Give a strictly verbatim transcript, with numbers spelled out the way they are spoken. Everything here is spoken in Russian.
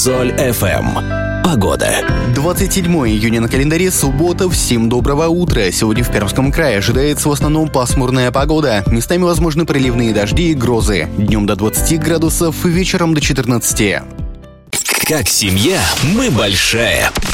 Соль эф эм. Погода. двадцать седьмого июня на календаре, суббота. Всем доброго утра. Сегодня в Пермском крае ожидается в основном пасмурная погода. Местами возможны проливные дожди и грозы. Днем до двадцати градусов, вечером до четырнадцати. Как семья, мы большая.